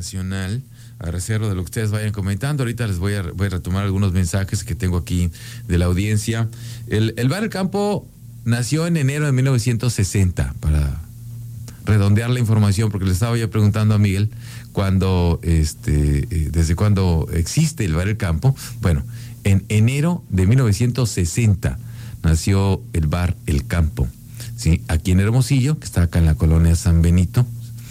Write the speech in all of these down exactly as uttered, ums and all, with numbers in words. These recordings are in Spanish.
nacional, a reserva de lo que ustedes vayan comentando. Ahorita les voy a, voy a retomar algunos mensajes que tengo aquí de la audiencia. El, el Bar El Campo nació en enero de mil novecientos sesenta, para redondear la información, porque le estaba ya preguntando a Miguel cuando, este, eh, desde cuándo existe el Bar El Campo. Bueno, en enero de mil novecientos sesenta nació el Bar El Campo, ¿sí? Aquí en Hermosillo, que está acá en la colonia San Benito.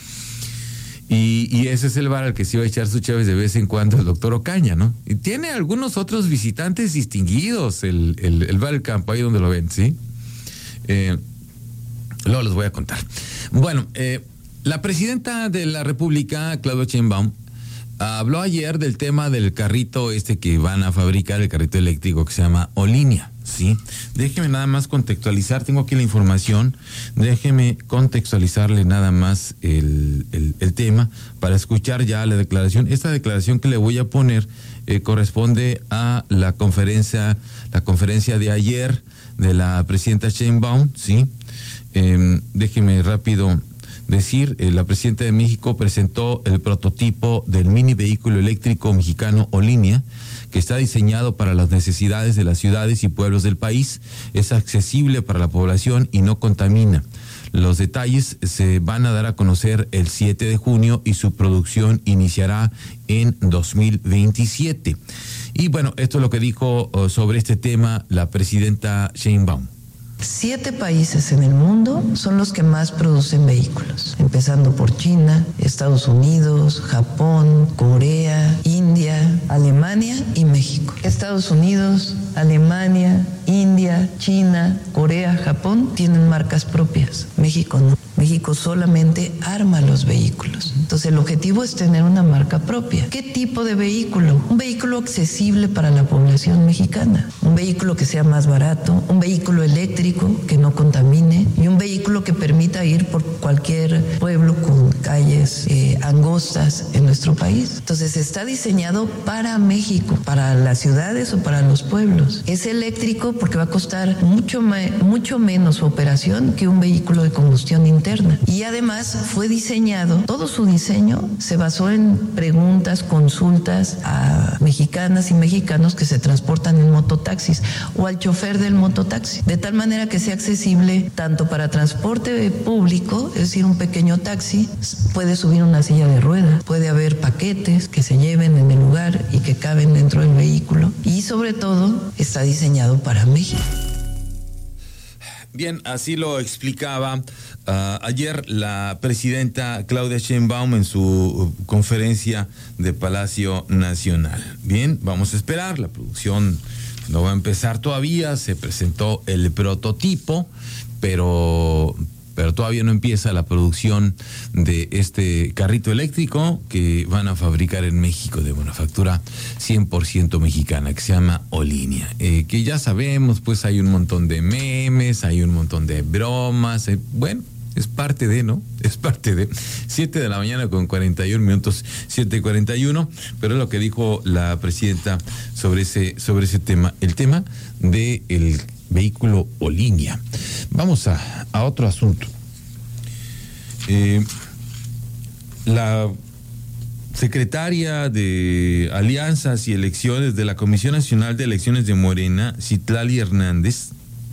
Y, y ese es el bar al que se iba a echar su chaves de vez en cuando el doctor Ocaña, ¿no? Y tiene algunos otros visitantes distinguidos, el, el, el Bar El Campo, ahí donde lo ven, ¿sí? Eh, luego les voy a contar. Bueno, eh, la presidenta de la República, Claudia Sheinbaum, habló ayer del tema del carrito este que van a fabricar, el carrito eléctrico que se llama Olinia, ¿sí? Déjeme nada más contextualizar, tengo aquí la información, déjeme contextualizarle nada más el, el, el tema para escuchar ya la declaración. Esta declaración que le voy a poner eh, corresponde a la conferencia, la conferencia de ayer de la presidenta Sheinbaum, ¿sí? Eh, déjeme rápido decir, eh, la presidenta de México presentó el prototipo del mini vehículo eléctrico mexicano Olinia, que está diseñado para las necesidades de las ciudades y pueblos del país, es accesible para la población y no contamina. Los detalles se van a dar a conocer el siete de junio y su producción iniciará en dos mil veintisiete. Y bueno, esto es lo que dijo uh, sobre este tema la presidenta Sheinbaum. Siete países en el mundo son los que más producen vehículos, empezando por China, Estados Unidos, Japón, Corea, India, Alemania y México. Estados Unidos, Alemania, India, China, Corea, Japón tienen marcas propias. México no. México solamente arma los vehículos. Entonces el objetivo es tener una marca propia. ¿Qué tipo de vehículo? Un vehículo accesible para la población mexicana, un vehículo que sea más barato, un vehículo eléctrico que no contamine y un vehículo que permita ir por cualquier pueblo con calles eh, angostas en nuestro país. Entonces está diseñado para México, para las ciudades o para los pueblos. Es eléctrico porque va a costar mucho, mucho menos su operación que un vehículo de combustión interna. Y además fue diseñado, todo su diseño se basó en preguntas, consultas a mexicanas y mexicanos que se transportan en mototaxis o al chofer del mototaxi, de tal manera que sea accesible tanto para transporte público, es decir, un pequeño taxi, puede subir una silla de ruedas, puede haber paquetes que se lleven en el lugar y que caben dentro del vehículo y sobre todo está diseñado para México. Bien, así lo explicaba uh, ayer la presidenta Claudia Sheinbaum en su uh, conferencia de Palacio Nacional. Bien, vamos a esperar, la producción no va a empezar todavía, se presentó el prototipo, pero... pero todavía no empieza la producción de este carrito eléctrico que van a fabricar en México de manufactura cien por ciento mexicana, que se llama Olinia. Eh, que ya sabemos, pues hay un montón de memes, hay un montón de bromas, eh, bueno, es parte de, ¿no? Es parte de. siete de la mañana con cuarenta y un minutos, siete cuarenta y uno, pero es lo que dijo la presidenta sobre ese, sobre ese tema, el tema de el vehículo Olinia. Vamos a, a otro asunto. Eh, la secretaria de Alianzas y Elecciones de la Comisión Nacional de Elecciones de Morena, Citlali Hernández,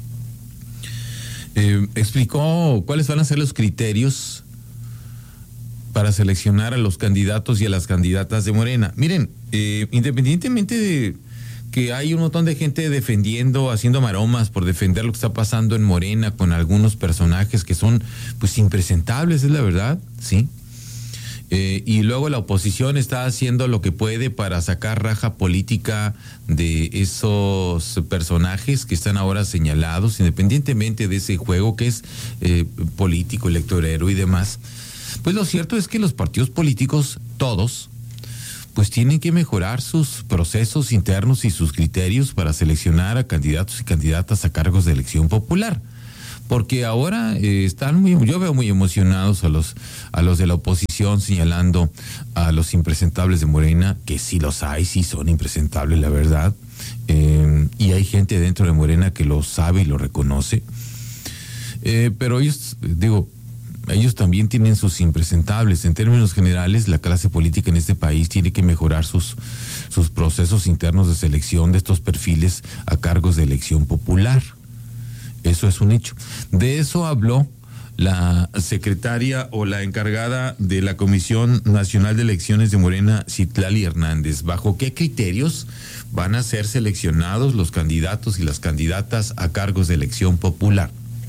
eh, explicó cuáles van a ser los criterios para seleccionar a los candidatos y a las candidatas de Morena. Miren, eh, independientemente de que hay un montón de gente defendiendo, haciendo maromas por defender lo que está pasando en Morena con algunos personajes que son pues impresentables, es la verdad, ¿sí? Eh, y luego la oposición está haciendo lo que puede para sacar raja política de esos personajes que están ahora señalados, independientemente de ese juego que es eh, político, electorero y demás. Pues lo cierto es que los partidos políticos, todos, pues tienen que mejorar sus procesos internos y sus criterios para seleccionar a candidatos y candidatas a cargos de elección popular. Porque ahora eh, están muy, yo veo muy emocionados a los, a los de la oposición señalando a los impresentables de Morena, que sí los hay, sí son impresentables, la verdad. Eh, y hay gente dentro de Morena que lo sabe y lo reconoce. Eh, pero ellos, digo, ellos también tienen sus impresentables. En términos generales, la clase política en este país tiene que mejorar sus, sus procesos internos de selección de estos perfiles a cargos de elección popular. Eso es un hecho. De eso habló la secretaria o la encargada de la Comisión Nacional de Elecciones de Morena, Citlali Hernández. ¿Bajo qué criterios van a ser seleccionados los candidatos y las candidatas a cargos de elección popular?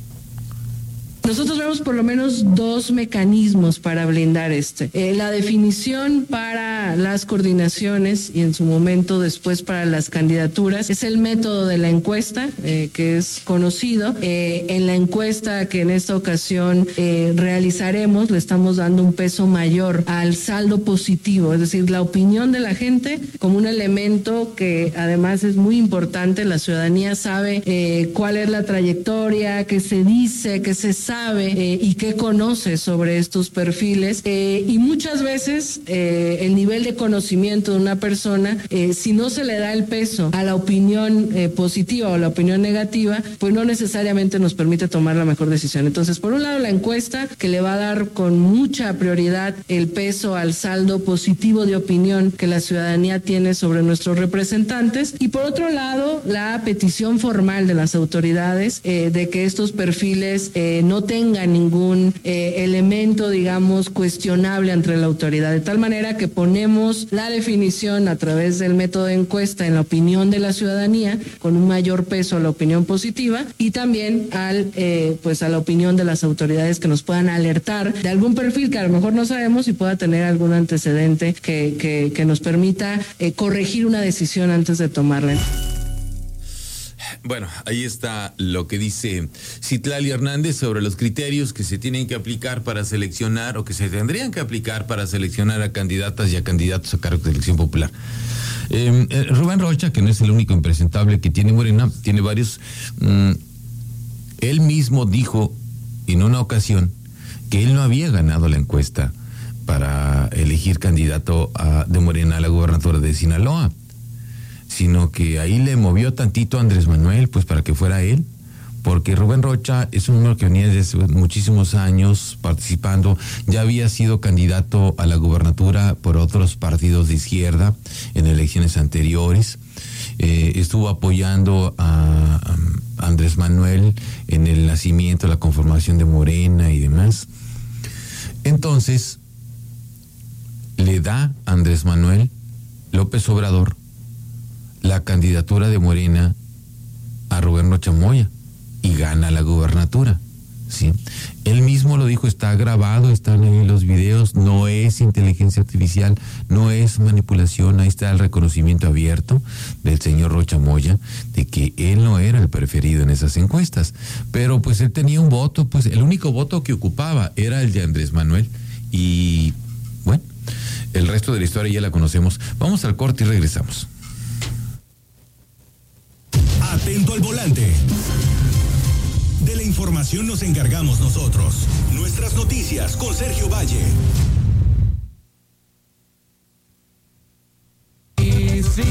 Nosotros vemos por lo menos dos mecanismos para blindar este. Eh, la definición para las coordinaciones y en su momento después para las candidaturas es el método de la encuesta, eh, que es conocido. Eh, en la encuesta que en esta ocasión eh, realizaremos, le estamos dando un peso mayor al saldo positivo, es decir, la opinión de la gente como un elemento que además es muy importante. La ciudadanía sabe eh, cuál es la trayectoria, qué se dice, qué se sabe. sabe eh, y qué conoce sobre estos perfiles eh, y muchas veces eh, el nivel de conocimiento de una persona, eh, si no se le da el peso a la opinión eh, positiva o la opinión negativa, pues no necesariamente nos permite tomar la mejor decisión. Entonces, por un lado, la encuesta que le va a dar con mucha prioridad el peso al saldo positivo de opinión que la ciudadanía tiene sobre nuestros representantes, y por otro lado, la petición formal de las autoridades eh, de que estos perfiles eh, no tenga ningún eh, elemento, digamos, cuestionable ante la autoridad, de tal manera que ponemos la definición a través del método de encuesta en la opinión de la ciudadanía, con un mayor peso a la opinión positiva y también al, eh, pues a la opinión de las autoridades que nos puedan alertar de algún perfil que a lo mejor no sabemos y pueda tener algún antecedente que, que, que nos permita eh, corregir una decisión antes de tomarla. Bueno, ahí está lo que dice Citlali Hernández sobre los criterios que se tienen que aplicar para seleccionar o que se tendrían que aplicar para seleccionar a candidatas y a candidatos a cargos de elección popular. Eh, eh, Rubén Rocha, que no es el único impresentable que tiene Morena, tiene varios. Mm, él mismo dijo en una ocasión que él no había ganado la encuesta para elegir candidato a, de Morena a la gobernatura de Sinaloa, sino que ahí le movió tantito a Andrés Manuel, pues para que fuera él, porque Rubén Rocha es un hombre que venía desde muchísimos años participando, ya había sido candidato a la gobernatura por otros partidos de izquierda en elecciones anteriores, eh, estuvo apoyando a, a Andrés Manuel en el nacimiento, la conformación de Morena y demás. Entonces, le da a Andrés Manuel López Obrador la candidatura de Morena a Rubén Rocha Moya y gana la gubernatura, ¿sí? Él mismo lo dijo, está grabado, están ahí los videos, no es inteligencia artificial, no es manipulación, ahí está el reconocimiento abierto del señor Rocha Moya de que él no era el preferido en esas encuestas, pero pues él tenía un voto, pues el único voto que ocupaba era el de Andrés Manuel y bueno, el resto de la historia ya la conocemos. Vamos al corte y regresamos. Atento al volante. De la información nos encargamos nosotros. Nuestras noticias con Sergio Valle. Y si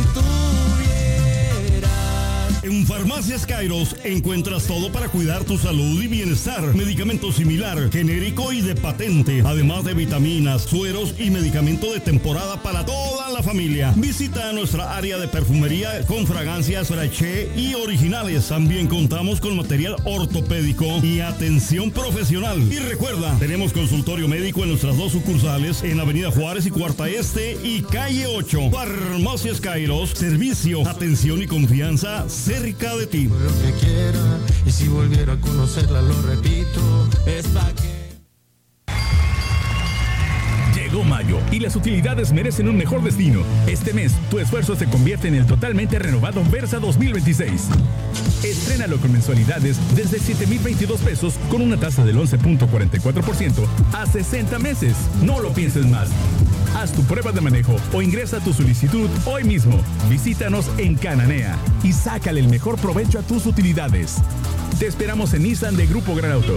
en Farmacias Kairos encuentras todo para cuidar tu salud y bienestar. Medicamento similar, genérico y de patente. Además de vitaminas, sueros y medicamento de temporada para toda la familia. Visita nuestra área de perfumería con fragancias Fraiche y originales. También contamos con material ortopédico y atención profesional. Y recuerda, tenemos consultorio médico en nuestras dos sucursales en Avenida Juárez y Cuarta Este y Calle ocho. Farmacias Kairos, servicio, atención y confianza cerca de ti. Lo que quiera, y si volviera a conocerla, lo repito, es pa' que... Llegó mayo y las utilidades merecen un mejor destino. Este mes, tu esfuerzo se convierte en el totalmente renovado Versa dos mil veintiséis. Estrénalo con mensualidades desde siete mil veintidós pesos con una tasa del once punto cuarenta y cuatro por ciento a sesenta meses. No lo pienses más. Haz tu prueba de manejo o ingresa tu solicitud hoy mismo. Visítanos en Cananea y sácale el mejor provecho a tus utilidades. Te esperamos en Nissan de Grupo Gran Auto.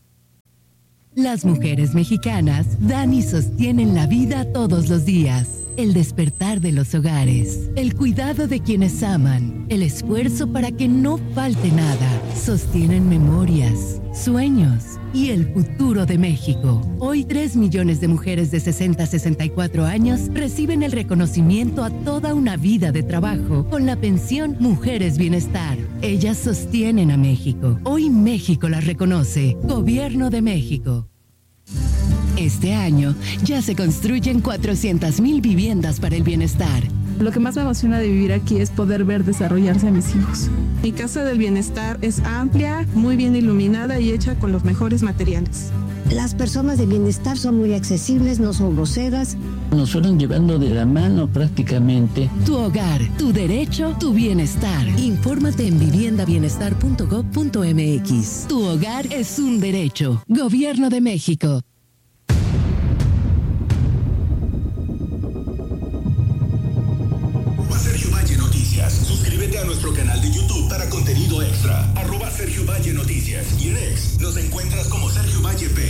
Las mujeres mexicanas dan y sostienen la vida todos los días. el despertar de los hogares, el cuidado de quienes aman, el esfuerzo para que no falte nada, sostienen memorias, sueños y el futuro de México. Hoy tres millones de mujeres de sesenta a sesenta y cuatro años reciben el reconocimiento a toda una vida de trabajo con la pensión Mujeres Bienestar. Ellas sostienen a México. Hoy México las reconoce. Gobierno de México. Este año ya se construyen cuatrocientas mil viviendas para el bienestar. Lo que más me emociona de vivir aquí es poder ver desarrollarse a mis hijos. Mi casa del bienestar es amplia, muy bien iluminada y hecha con los mejores materiales. Las personas de bienestar son muy accesibles, no son groseras. Nos fueron llevando de la mano prácticamente. Tu hogar, tu derecho, tu bienestar. Infórmate en vivienda bienestar punto gob punto eme equis. Tu hogar es un derecho. Gobierno de México. Sergio Valle Noticias. Suscríbete a nuestro canal de YouTube para contenido extra. Arroba Sergio Valle Noticias. Y en X nos encuentras como Sergio Valle P.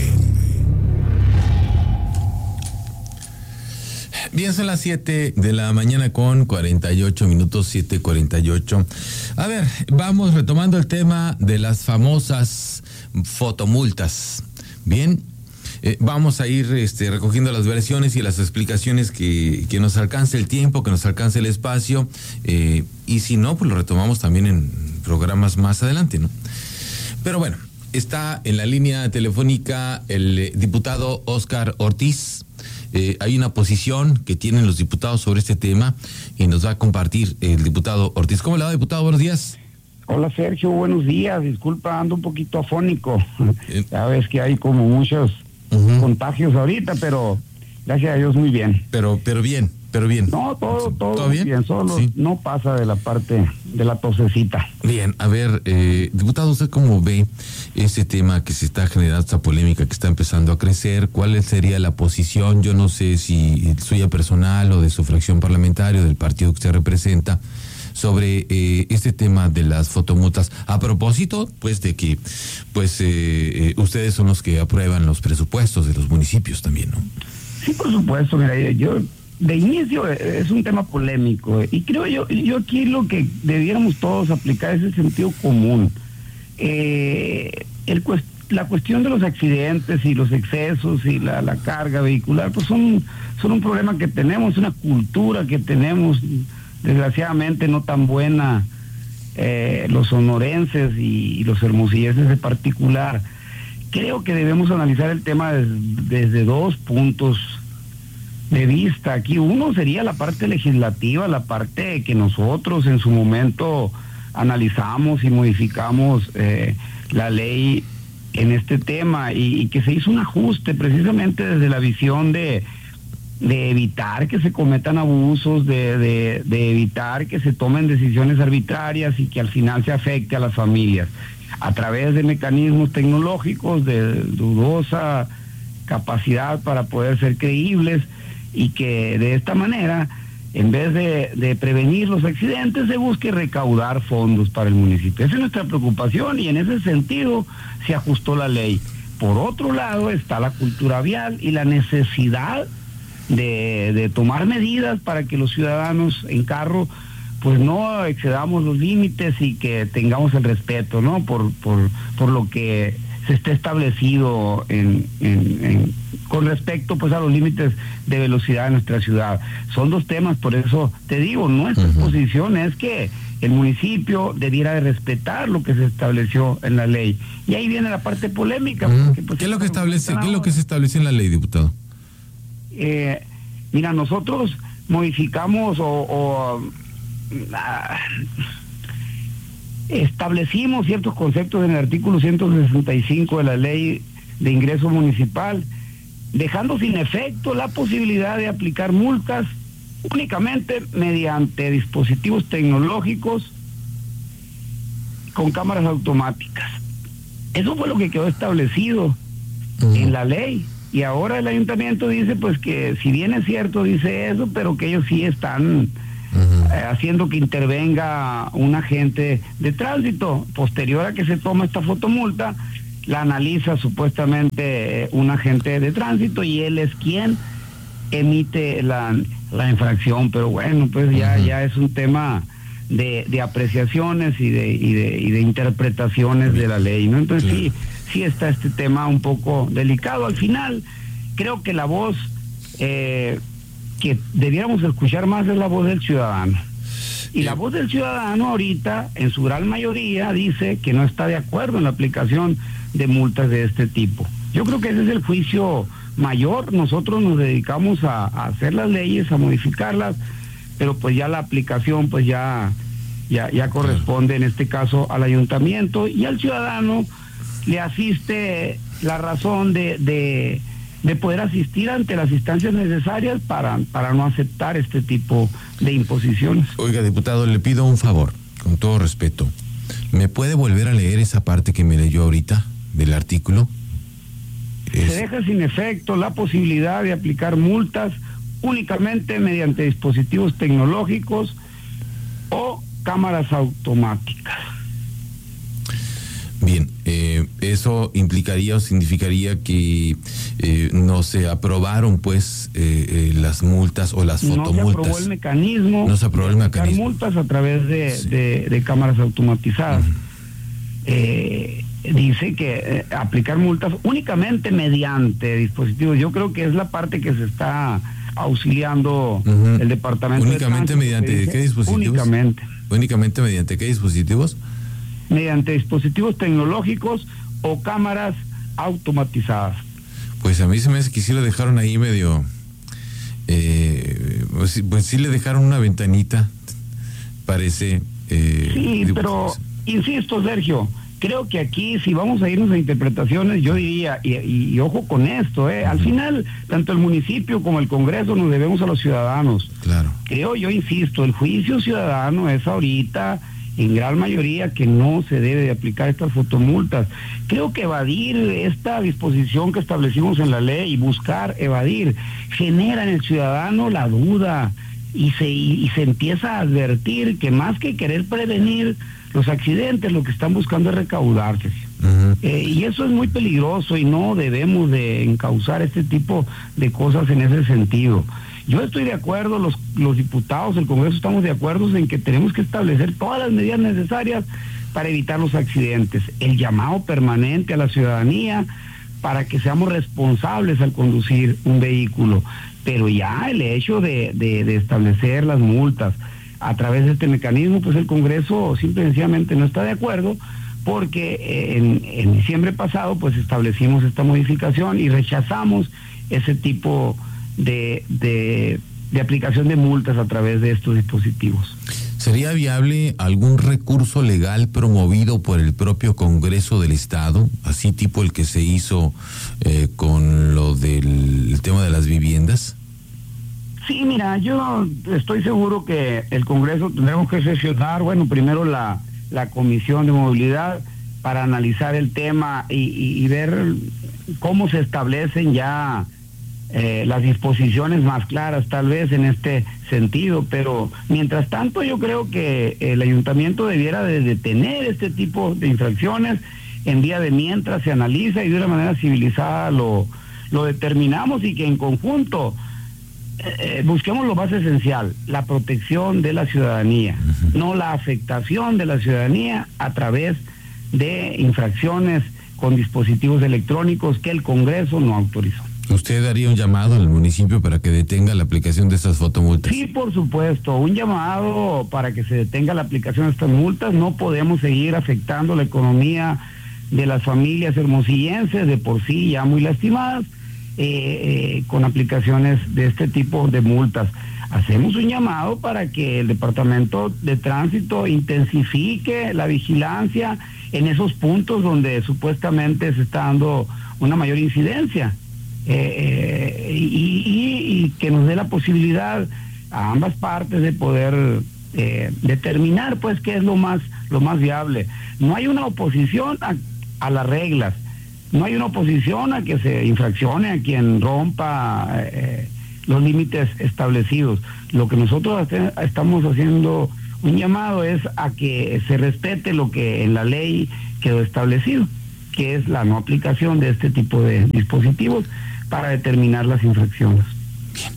Bien, son las siete de la mañana con cuarenta y ocho minutos, siete cuarenta y ocho. A ver, vamos retomando el tema de las famosas fotomultas. Bien, eh, vamos a ir este, recogiendo las versiones y las explicaciones que, que nos alcance el tiempo, que nos alcance el espacio, eh, y si no, pues lo retomamos también en programas más adelante, ¿no? Pero bueno, está en la línea telefónica el eh, diputado Óscar Ortiz. Eh, hay una posición que tienen los diputados sobre este tema y nos va a compartir el diputado Ortiz. ¿Cómo le va, diputado? Buenos días. Hola, Sergio, buenos días. Disculpa, ando un poquito afónico. Eh. Ya ves que hay como muchos uh-huh. contagios ahorita, pero gracias a Dios muy bien. Pero pero bien, pero bien. No, todo, todo, ¿Todo bien? bien, solo sí. No pasa de la parte de la tosecita. Bien, a ver, eh, diputado, ¿usted cómo ve ese tema que se está generando, esta polémica que está empezando a crecer? ¿Cuál sería la posición? Yo no sé si suya personal o de su fracción parlamentaria, del partido que usted representa, sobre eh, este tema de las fotomultas, a propósito pues de que pues eh, eh, ustedes son los que aprueban los presupuestos de los municipios también, ¿no? Sí, por supuesto. Mira, yo de inicio es un tema polémico y creo yo yo aquí lo que debiéramos todos aplicar es el sentido común. Eh, el la cuestión de los accidentes y los excesos y la, la carga vehicular pues son son un problema que tenemos, una cultura que tenemos desgraciadamente no tan buena, eh, los sonorenses y, y los hermosillenses en particular. Creo que debemos analizar el tema des, desde dos puntos de vista. Aquí uno sería la parte legislativa, la parte que nosotros en su momento analizamos y modificamos eh, la ley en este tema y, y que se hizo un ajuste precisamente desde la visión de de evitar que se cometan abusos, de, de, de evitar que se tomen decisiones arbitrarias y que al final se afecte a las familias a través de mecanismos tecnológicos de dudosa capacidad para poder ser creíbles y que de esta manera, en vez de, de prevenir los accidentes, se busque recaudar fondos para el municipio. Esa es nuestra preocupación y en ese sentido se ajustó la ley. Por otro lado está la cultura vial y la necesidad De, de tomar medidas para que los ciudadanos en carro pues no excedamos los límites y que tengamos el respeto, ¿no? Por por por lo que se esté establecido en, en, en con respecto pues a los límites de velocidad en nuestra ciudad. Son dos temas, por eso te digo, nuestra uh-huh. posición es que el municipio debiera de respetar lo que se estableció en la ley. Y ahí viene la parte polémica. Uh-huh. Porque, pues, ¿Qué es lo que establece, qué es lo que se establece en la ley, diputado? Eh, mira, nosotros modificamos o, o ah, establecimos ciertos conceptos en el artículo ciento sesenta y cinco de la ley de ingreso municipal, dejando sin efecto la posibilidad de aplicar multas únicamente mediante dispositivos tecnológicos con cámaras automáticas. Eso fue lo que quedó establecido uh-huh. en la ley. Y ahora el ayuntamiento dice pues que si bien es cierto dice eso, pero que ellos sí están uh-huh. eh, haciendo que intervenga un agente de tránsito. Posterior a que se toma esta fotomulta, la analiza supuestamente eh, un agente de tránsito y él es quien emite la, la infracción, pero bueno, pues ya, uh-huh. ya es un tema de, de apreciaciones y de, y de y de interpretaciones de la ley, ¿no? Entonces claro. sí, sí está este tema un poco delicado. Al final, creo que la voz eh, que debiéramos escuchar más es la voz del ciudadano. Y la voz del ciudadano ahorita, en su gran mayoría, dice que no está de acuerdo en la aplicación de multas de este tipo. Yo creo que ese es el juicio mayor. Nosotros nos dedicamos a, a hacer las leyes, a modificarlas, pero pues ya la aplicación pues ya, ya, ya corresponde en este caso al ayuntamiento, y al ciudadano le asiste la razón de, de, de poder asistir ante las instancias necesarias para, para no aceptar este tipo de imposiciones. Oiga, diputado, le pido un favor, con todo respeto. ¿Me puede volver a leer esa parte que me leyó ahorita del artículo? Es... Se deja sin efecto la posibilidad de aplicar multas únicamente mediante dispositivos tecnológicos o cámaras automáticas. Bien, eh, eso implicaría o significaría que eh, no se aprobaron pues eh, eh, las multas o las fotomultas. No se aprobó el mecanismo. No se aprobó el mecanismo. Multas a través de, sí. de, de cámaras automatizadas. Uh-huh. eh, dice que eh, aplicar multas únicamente mediante dispositivos. Yo creo que es la parte que se está auxiliando uh-huh. el departamento. Únicamente de mediante dice, qué dispositivos. Únicamente. Únicamente mediante qué dispositivos. Mediante dispositivos tecnológicos o cámaras automatizadas. Pues a mí se me hace que sí lo dejaron ahí medio, eh, pues, pues sí le dejaron una ventanita, parece. Eh, sí, digo, pero pues, insisto, Sergio, creo que aquí si vamos a irnos a interpretaciones, yo diría, y, y, y ojo con esto, eh, al final, tanto el municipio como el Congreso nos debemos a los ciudadanos. Claro. Creo, yo insisto, el juicio ciudadano es ahorita en gran mayoría que no se debe de aplicar estas fotomultas. Creo que evadir esta disposición que establecimos en la ley y buscar evadir genera en el ciudadano la duda y se, y, y se empieza a advertir que más que querer prevenir los accidentes, lo que están buscando es recaudarse. Uh-huh. Eh, y eso es muy peligroso y no debemos de encauzar este tipo de cosas en ese sentido. Yo estoy de acuerdo, los, los diputados del Congreso estamos de acuerdo en que tenemos que establecer todas las medidas necesarias para evitar los accidentes. El llamado permanente a la ciudadanía para que seamos responsables al conducir un vehículo. Pero ya el hecho de, de, de establecer las multas a través de este mecanismo, pues el Congreso simple y sencillamente no está de acuerdo, porque en, en diciembre pasado pues establecimos esta modificación y rechazamos ese tipo de, de, de aplicación de multas a través de estos dispositivos. ¿Sería viable algún recurso legal promovido por el propio Congreso del Estado, así tipo el que se hizo eh, con lo del el tema de las viviendas? Sí, mira, yo estoy seguro que el Congreso tendremos que sesionar, bueno, primero la, la Comisión de Movilidad para analizar el tema y, y, y ver cómo se establecen ya eh, las disposiciones más claras tal vez en este sentido, pero mientras tanto yo creo que el ayuntamiento debiera de detener este tipo de infracciones en vía de mientras se analiza y de una manera civilizada lo, lo determinamos y que en conjunto Eh, busquemos lo más esencial, la protección de la ciudadanía, uh-huh. no la afectación de la ciudadanía a través de infracciones con dispositivos electrónicos que el Congreso no autorizó. ¿Usted daría un llamado al municipio para que detenga la aplicación de estas fotomultas? Sí, por supuesto, un llamado para que se detenga la aplicación de estas multas. No podemos seguir afectando la economía de las familias hermosillenses, de por sí ya muy lastimadas, Eh, eh, con aplicaciones de este tipo de multas. Hacemos un llamado para que el Departamento de Tránsito intensifique la vigilancia en esos puntos donde supuestamente se está dando una mayor incidencia eh, eh, y, y, y que nos dé la posibilidad a ambas partes de poder eh, determinar pues qué es lo más lo más viable. No hay una oposición a, a las reglas. No hay una oposición a que se infraccione a quien rompa eh, los límites establecidos. Lo que nosotros estamos haciendo un llamado es a que se respete lo que en la ley quedó establecido, que es la no aplicación de este tipo de dispositivos para determinar las infracciones. Bien.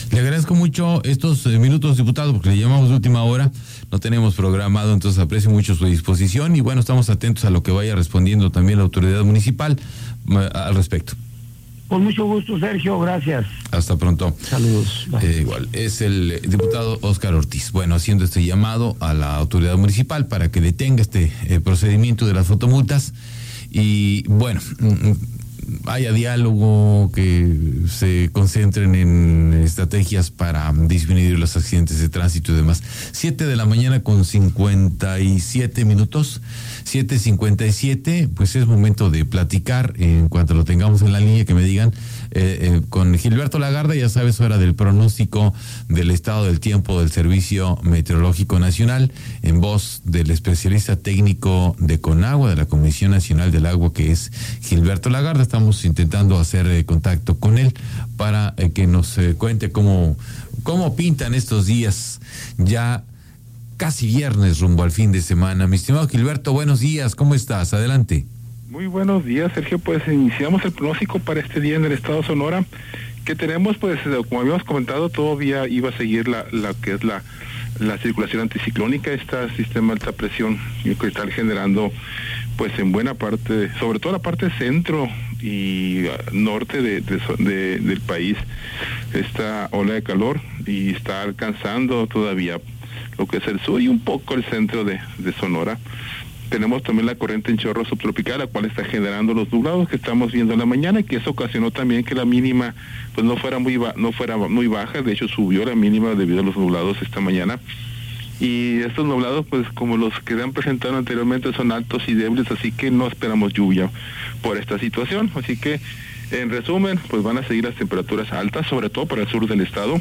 Le agradezco mucho estos eh, minutos, diputado, porque le llamamos de última hora, no tenemos programado, entonces aprecio mucho su disposición y bueno, estamos atentos a lo que vaya respondiendo también la autoridad municipal eh, al respecto. Con mucho gusto, Sergio, gracias. Hasta pronto. Saludos. Eh, igual, es el diputado Óscar Ortiz, bueno, haciendo este llamado a la autoridad municipal para que detenga este eh, procedimiento de las fotomultas y bueno, haya diálogo, que se concentren en estrategias para disminuir los accidentes de tránsito y demás. Siete de la mañana con cincuenta y siete minutos, siete cincuenta y siete, pues es momento de platicar en cuanto lo tengamos en la línea, que me digan eh, eh, con Gilberto Lagarde, ya sabes, hora del pronóstico del estado del tiempo del Servicio Meteorológico Nacional, en voz del especialista técnico de Conagua, de la Comisión Nacional del Agua, que es Gilberto Lagarde. Estamos intentando hacer eh, contacto con él para eh, que nos eh, cuente cómo, cómo pintan estos días, ya casi viernes rumbo al fin de semana. Mi estimado Gilberto, buenos días, ¿cómo estás? Adelante. Muy buenos días, Sergio. Pues iniciamos el pronóstico para este día en el estado de Sonora, que tenemos, pues, como habíamos comentado, todavía iba a seguir la, la que es la, la circulación anticiclónica, este sistema de alta presión que está generando, pues, en buena parte, sobre todo la parte centro y norte de, de, de, del país, esta ola de calor, y está alcanzando todavía lo que es el sur y un poco el centro de, de Sonora. Tenemos también la corriente en chorro subtropical, la cual está generando los nublados que estamos viendo en la mañana, y que eso ocasionó también que la mínima pues no fuera muy ba- no fuera muy baja. De hecho, subió la mínima debido a los nublados esta mañana. Y estos nublados, pues como los que han presentado anteriormente, son altos y débiles, así que no esperamos lluvia por esta situación. Así que, en resumen, pues van a seguir las temperaturas altas, sobre todo para el sur del estado,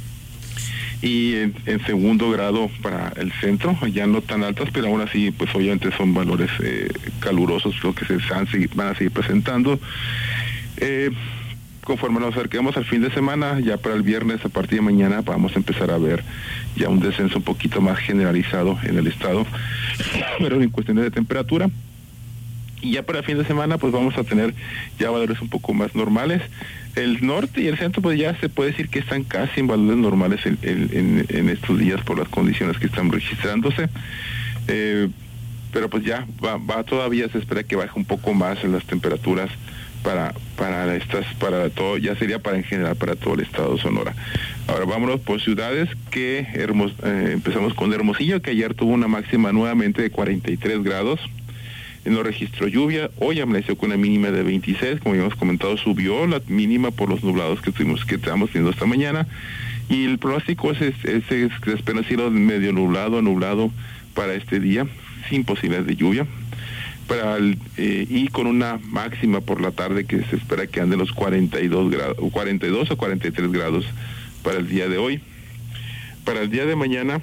y en, en segundo grado para el centro, ya no tan altas, pero aún así, pues obviamente son valores eh, calurosos lo que se han, van a seguir presentando. Eh, conforme nos acerquemos al fin de semana, ya para el viernes, a partir de mañana, vamos a empezar a ver ya un descenso un poquito más generalizado en el estado, pero en cuestiones de temperatura. Y ya para el fin de semana, pues vamos a tener ya valores un poco más normales. El norte y el centro, pues ya se puede decir que están casi en valores normales en, en, en estos días por las condiciones que están registrándose. Eh, pero pues ya va, va todavía se espera que baje un poco más en las temperaturas para para estas para todo, ya sería para en general para todo el estado de Sonora. Ahora vámonos por ciudades, que Hermos, eh, empezamos con Hermosillo, que ayer tuvo una máxima nuevamente de cuarenta y tres grados. No registró lluvia, hoy amaneció con una mínima de veintiséis, como habíamos comentado, subió la mínima por los nublados que tuvimos, que estamos teniendo esta mañana, y el pronóstico es, es, es, es que se espera cielo medio nublado, nublado para este día, sin posibilidades de lluvia, para el, eh, y con una máxima por la tarde que se espera que ande los cuarenta y dos grados, cuarenta y dos o cuarenta y tres grados para el día de hoy. Para el día de mañana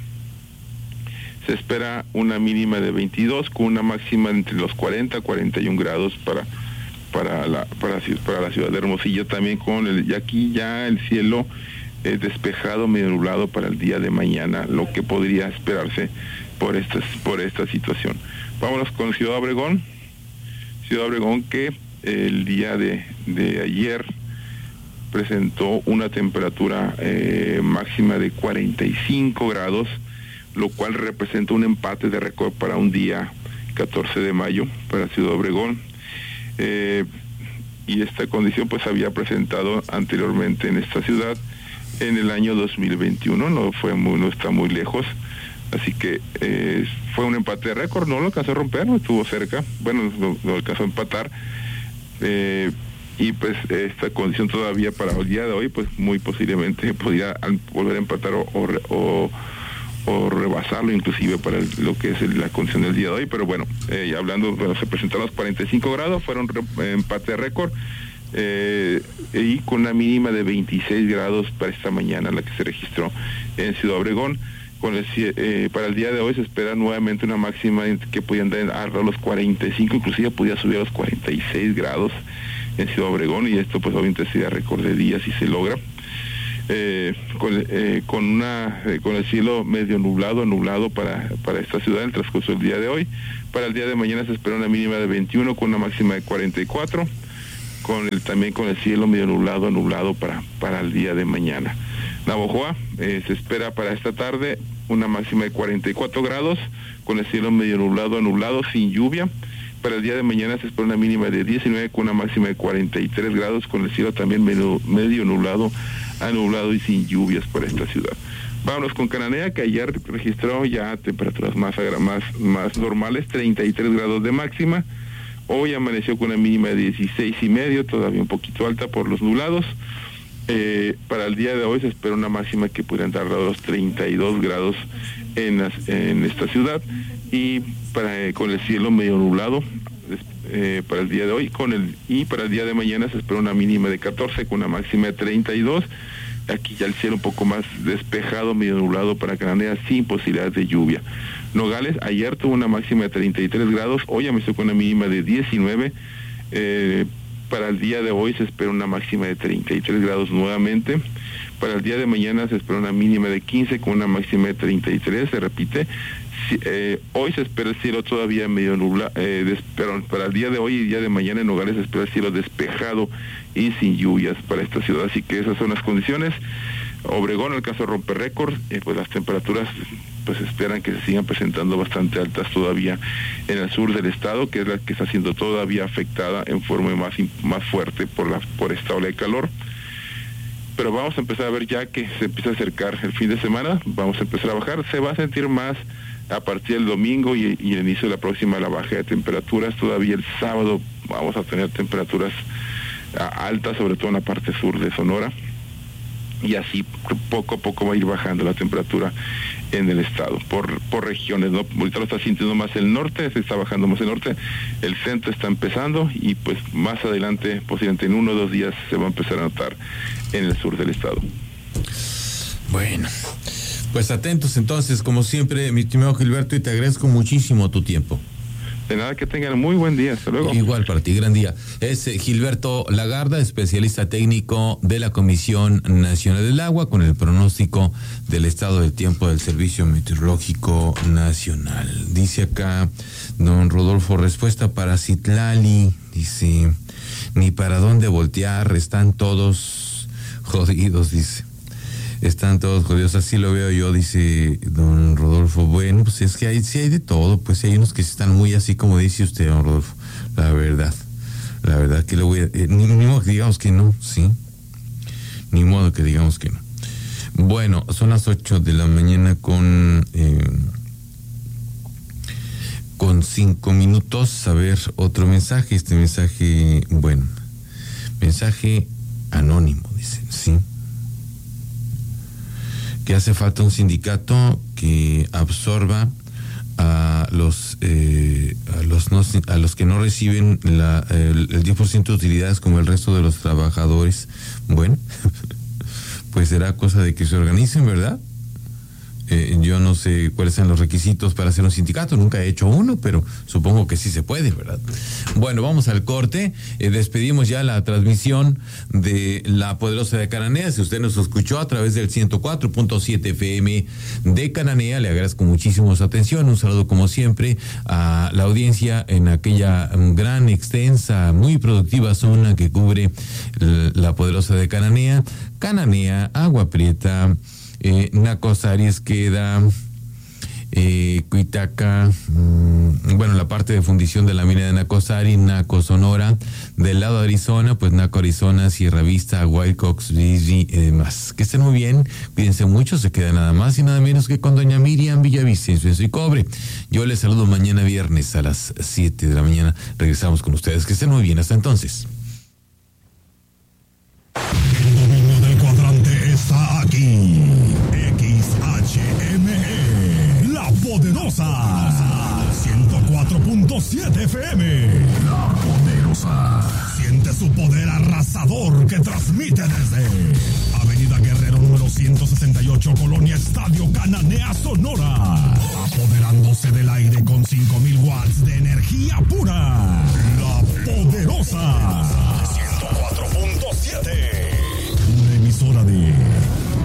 se espera una mínima de veintidós con una máxima entre los cuarenta y cuarenta y un grados para para la para, para la ciudad de Hermosillo, también con el y aquí ya el cielo eh, despejado, medio nublado para el día de mañana, lo que podría esperarse por estas por esta situación. Vámonos con Ciudad Obregón. Ciudad Obregón, que eh, el día de, de ayer presentó una temperatura eh, máxima de cuarenta y cinco grados, lo cual representa un empate de récord para un día catorce de mayo para Ciudad Obregón. Eh, y esta condición pues había presentado anteriormente en esta ciudad en el año dos mil veintiuno, no fue muy, no está muy lejos, así que eh, fue un empate de récord, no lo alcanzó a romper, no estuvo cerca, bueno, lo, lo alcanzó a empatar, eh, y pues esta condición todavía para el día de hoy pues muy posiblemente podría volver a empatar o, o, o o rebasarlo inclusive para el, lo que es el, la condición del día de hoy, pero bueno, eh, hablando, bueno, se presentaron los cuarenta y cinco grados, fueron re, empate de récord, eh, y con una mínima de veintiséis grados para esta mañana, la que se registró en Ciudad Obregón. Con el, eh, para el día de hoy se espera nuevamente una máxima que podía andar a los cuarenta y cinco, inclusive podía subir a los cuarenta y seis grados en Ciudad Obregón, y esto pues obviamente sería récord de día si se logra. Eh, con, eh, con una eh, con el cielo medio nublado, nublado para, para esta ciudad en el transcurso del día de hoy. Para el día de mañana se espera una mínima de veintiuno con una máxima de cuarenta y cuatro, con el, también con el cielo medio nublado, nublado para, para el día de mañana. Navojoa, eh, se espera para esta tarde una máxima de cuarenta y cuatro grados, con el cielo medio nublado a nublado, sin lluvia. Para el día de mañana se espera una mínima de diecinueve con una máxima de cuarenta y tres grados, con el cielo también medio, medio nublado a nublado y sin lluvias por esta ciudad. Vámonos con Cananea, que ayer registró ya temperaturas más, más, más normales, treinta y tres grados de máxima. Hoy amaneció con una mínima de dieciséis y medio, todavía un poquito alta por los nublados. Eh, para el día de hoy se espera una máxima que pudiera andar a los treinta y dos grados en, las, en esta ciudad, y para eh, con el cielo medio nublado eh, para el día de hoy, con el y para el día de mañana se espera una mínima de catorce con una máxima de treinta y dos. Aquí ya el cielo un poco más despejado, medio nublado para Cananea, sin posibilidades de lluvia. Nogales, ayer tuvo una máxima de treinta y tres grados, hoy amaneció con una mínima de diecinueve. Eh, para el día de hoy se espera una máxima de treinta y tres grados nuevamente. Para el día de mañana se espera una mínima de quince con una máxima de treinta y tres, se repite. Si, eh, hoy se espera el cielo todavía medio nublado, eh, des, perdón, para el día de hoy y el día de mañana en Nogales se espera el cielo despejado y sin lluvias para esta ciudad, así que esas son las condiciones. Obregón, en el caso de romper récord, eh, pues las temperaturas pues esperan que se sigan presentando bastante altas todavía en el sur del estado, que es la que está siendo todavía afectada en forma más, más fuerte por, la, por esta ola de calor. Pero vamos a empezar a ver ya que se empieza a acercar el fin de semana, vamos a empezar a bajar, se va a sentir más a partir del domingo y, y el inicio de la próxima la baja de temperaturas. Todavía el sábado vamos a tener temperaturas a, altas, sobre todo en la parte sur de Sonora, y así poco a poco va a ir bajando la temperatura en el estado, por, por regiones, ¿no? Ahorita lo está sintiendo más el norte, se está bajando más el norte, el centro está empezando, y pues más adelante, posiblemente en uno o dos días, se va a empezar a notar en el sur del estado. Bueno, pues atentos entonces, como siempre, mi estimado Gilberto, y te agradezco muchísimo tu tiempo. De nada, que tengan muy buen día. Hasta luego. Igual para ti, gran día. Es eh, Gilberto Lagarda, especialista técnico de la Comisión Nacional del Agua, con el pronóstico del estado del tiempo del Servicio Meteorológico Nacional. Dice acá don Rodolfo, respuesta para Citlali, dice, ni para dónde voltear, están todos jodidos, dice. Están todos jodidos, así lo veo yo, dice don Rodolfo. Bueno, pues es que hay, sí hay de todo, pues hay unos que están muy así como dice usted, don Rodolfo. La verdad, la verdad que lo voy a... Eh, ni, ni modo que digamos que no, sí. Ni modo que digamos que no. Bueno, son las ocho de la mañana con... Eh, con cinco minutos. A ver, otro mensaje. Este mensaje, bueno, mensaje anónimo, dice, sí. Que hace falta un sindicato que absorba a los eh, a los no, a los que no reciben la, el, el diez por ciento de utilidades como el resto de los trabajadores. Bueno, pues será cosa de que se organicen, ¿verdad? Eh, yo no sé cuáles son los requisitos para hacer un sindicato, nunca he hecho uno, pero supongo que sí se puede, ¿verdad? Bueno, vamos al corte, eh, despedimos ya la transmisión de La Poderosa de Cananea. Si usted nos escuchó a través del ciento cuatro punto siete F M de Cananea, le agradezco muchísimo su atención, un saludo como siempre a la audiencia en aquella gran, extensa, muy productiva zona que cubre La Poderosa de Cananea, Cananea, Agua Prieta, Eh, Nacosari, Esqueda, eh, Cuitaca, mmm, bueno, la parte de fundición de la mina de Nacosari, Naco Sonora, del lado de Arizona, pues Naco Arizona, Sierra Vista, White Cox, y demás. Que estén muy bien, cuídense mucho, se queda nada más y nada menos que con doña Miriam Villavicencio en su y cobre. Yo les saludo mañana viernes a las siete de la mañana, regresamos con ustedes, que estén muy bien, hasta entonces. El dominio del cuadrante está aquí. X H M E, La Poderosa, ciento cuatro punto siete F M. La Poderosa. Siente su poder arrasador que transmite desde Avenida Guerrero número ciento sesenta y ocho, Colonia Estadio Cananea, Sonora. Apoderándose del aire con cinco mil watts de energía pura. La Poderosa.